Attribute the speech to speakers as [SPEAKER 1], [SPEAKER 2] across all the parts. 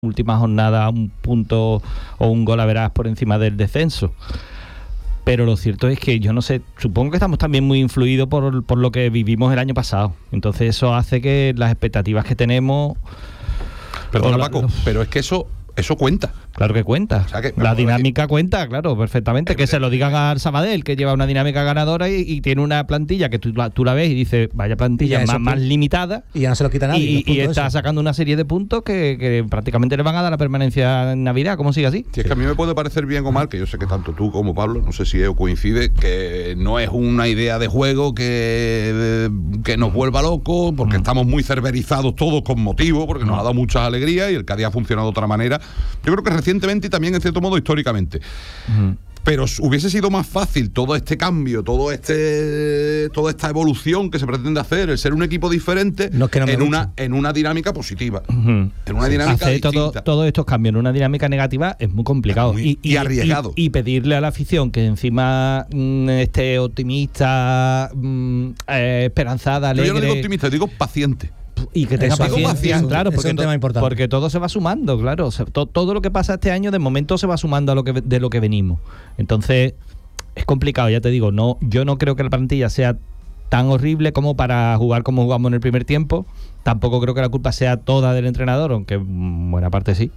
[SPEAKER 1] última jornada un punto o un gol a verás por encima del descenso. Pero lo cierto es que yo no sé, supongo que estamos también muy influidos por lo que vivimos el año pasado. Entonces eso hace que las expectativas que tenemos...
[SPEAKER 2] Perdona, Paco, pero es que eso cuenta.
[SPEAKER 1] Claro que cuenta.
[SPEAKER 2] O sea que,
[SPEAKER 1] la dinámica cuenta, claro, perfectamente. Que se lo digan al Sabadell, que lleva una dinámica ganadora y tiene una plantilla que tú la ves y dices, vaya plantilla más limitada.
[SPEAKER 3] Y ya no se lo quita nadie.
[SPEAKER 1] Y está sacando una serie de puntos que prácticamente le van a dar la permanencia en Navidad. ¿Cómo sigue así?
[SPEAKER 2] Si es que a mí me puede parecer bien o mal, que yo sé que tanto tú como Pablo, no sé si coincide, que no es una idea de juego que nos vuelva locos, porque estamos muy cerberizados todos con motivo, porque nos ha dado muchas alegrías y el Cádiz ha funcionado de otra manera. Yo creo que recientemente y también en cierto modo históricamente. Pero hubiese sido más fácil todo este cambio, toda esta evolución que se pretende hacer, el ser un equipo diferente en una dinámica positiva. En una dinámica
[SPEAKER 1] hacer
[SPEAKER 2] distinta.
[SPEAKER 1] Todos estos cambios en una dinámica negativa es muy complicado.
[SPEAKER 2] Y arriesgado.
[SPEAKER 1] Y pedirle a la afición que encima esté optimista, esperanzada, alegre.
[SPEAKER 2] Yo no digo optimista, digo paciente.
[SPEAKER 1] Y que tenga paciencia, claro,
[SPEAKER 3] porque es un tema importante.
[SPEAKER 1] Porque todo se va sumando, claro. O sea, todo lo que pasa este año de momento se va sumando de lo que venimos. Entonces es complicado, ya te digo. Yo no creo que la plantilla sea tan horrible como para jugar como jugamos en el primer tiempo. Tampoco creo que la culpa sea toda del entrenador, aunque en buena parte sí.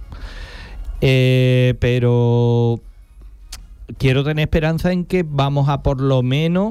[SPEAKER 1] Pero quiero tener esperanza en que vamos a por lo menos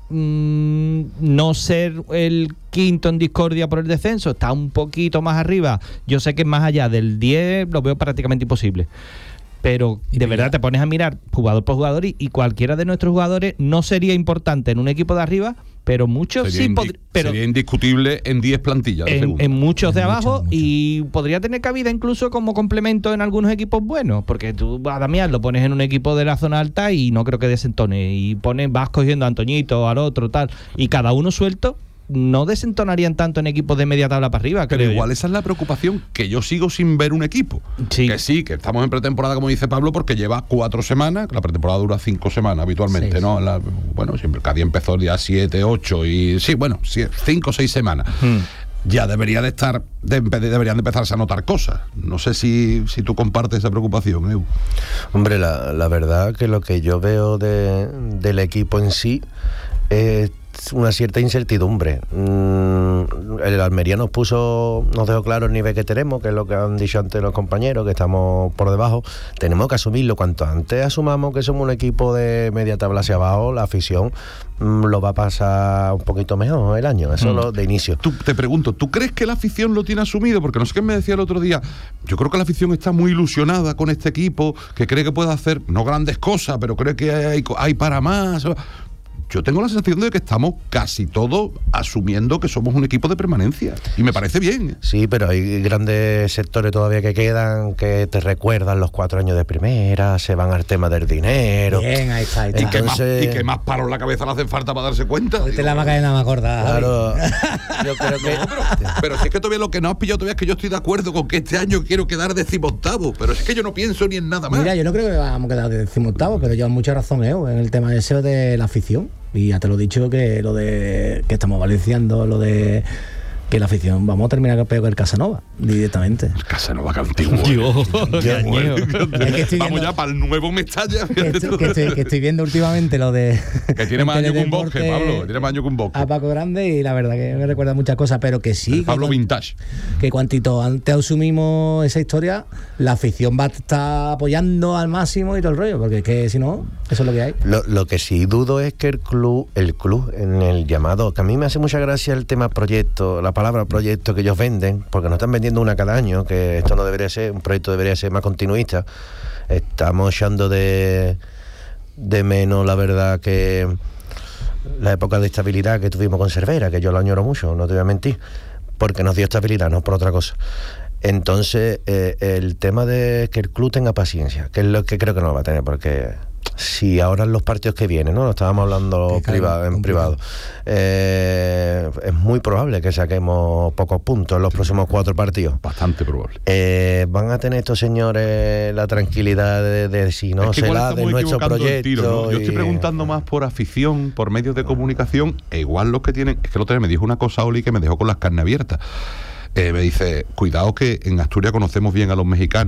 [SPEAKER 1] no ser el quinto en discordia por el descenso. Está un poquito más arriba. Yo sé que más allá del 10 lo veo prácticamente imposible, pero de verdad te pones a mirar jugador por jugador y cualquiera de nuestros jugadores no sería importante en un equipo de arriba, pero muchos
[SPEAKER 2] sería indiscutible en 10 plantillas
[SPEAKER 1] en muchos de abajo, y podría tener cabida incluso como complemento en algunos equipos buenos, porque tú a Damián lo pones en un equipo de la zona alta y no creo que desentone, y vas cogiendo a Antoñito, al otro, tal, y cada uno suelto no desentonarían tanto en equipos de media tabla para arriba.
[SPEAKER 2] Pero igual esa es la preocupación, que yo sigo sin ver un equipo.
[SPEAKER 1] Sí.
[SPEAKER 2] Que estamos en pretemporada, como dice Pablo, porque lleva 4 semanas, la pretemporada dura 5 semanas habitualmente, sí, ¿no? Siempre cada día empezó el día 7, 8 y 5 o 6 semanas. Ya deberían de empezarse a notar cosas. No sé si tú compartes esa preocupación, Edu.
[SPEAKER 4] Hombre, la verdad que lo que yo veo del equipo en sí es una cierta incertidumbre. El Almería nos dejó claro el nivel que tenemos, que es lo que han dicho antes los compañeros, que estamos por debajo. Tenemos que asumirlo. Cuanto antes asumamos que somos un equipo de media tabla hacia abajo, la afición lo va a pasar un poquito mejor el año. Eso lo de inicio.
[SPEAKER 2] Te pregunto, ¿tú crees que la afición lo tiene asumido? Porque no sé qué me decía el otro día. Yo creo que la afición está muy ilusionada con este equipo, que cree que puede hacer, no grandes cosas, pero cree que hay para más. Yo tengo la sensación de que estamos casi todos asumiendo que somos un equipo de permanencia. Y me parece bien.
[SPEAKER 4] Sí, pero hay grandes sectores todavía que quedan, que te recuerdan los 4 años de primera, se van al tema del dinero.
[SPEAKER 3] Bien, ahí está.
[SPEAKER 2] Y que más palos en la cabeza le hacen falta para darse cuenta.
[SPEAKER 3] Te la Macarena más gorda.
[SPEAKER 4] Claro. Yo creo que...
[SPEAKER 2] pero si es que todavía lo que no has pillado todavía es que yo estoy de acuerdo con que este año quiero quedar 18º. Pero es que yo no pienso ni en nada más.
[SPEAKER 3] Mira, yo no creo que vamos a quedar 18º, pero llevas mucha razón, en el tema ese de la afición. Y ya te lo he dicho, que lo de que estamos valenciando, lo de que la afición, vamos a terminar peor que el Casanova, directamente.
[SPEAKER 2] El Casanova, que antiguo. Vamos ya para el nuevo Mestalla.
[SPEAKER 3] Que estoy viendo últimamente lo de...
[SPEAKER 2] Que tiene más años que un bosque, Pablo. Tiene más años que un bosque.
[SPEAKER 3] A Paco Grande, y la verdad que me recuerda muchas cosas, pero que sí...
[SPEAKER 2] Pablo Vintage.
[SPEAKER 3] Que cuantito antes asumimos esa historia, la afición va a estar apoyando al máximo y todo el rollo, porque es que si no, eso es lo que hay.
[SPEAKER 4] Lo que sí dudo es que el club en el llamado, que a mí me hace mucha gracia el tema proyecto, la palabra proyecto que ellos venden, porque nos están vendiendo una cada año, que esto no debería ser, un proyecto debería ser más continuista. Estamos echando de menos, la verdad, que la época de estabilidad que tuvimos con Cervera, que yo lo añoro mucho, no te voy a mentir, porque nos dio estabilidad, no por otra cosa. Entonces, el tema de que el club tenga paciencia, que es lo que creo que no lo va a tener, porque si ahora en los partidos que vienen, ¿no? Lo estábamos hablando en privado, es muy probable que saquemos pocos puntos en los próximos 4 partidos.
[SPEAKER 2] Bastante probable.
[SPEAKER 4] Van a tener estos señores la tranquilidad de si no se la de nuestro proyecto.
[SPEAKER 2] Tiro, ¿no? Yo estoy preguntando más por afición, por medios de comunicación, e igual los que tienen... Es que el otro día me dijo una cosa Oli que me dejó con las carnes abiertas. me dice, cuidado que en Asturias conocemos bien a los mexicanos.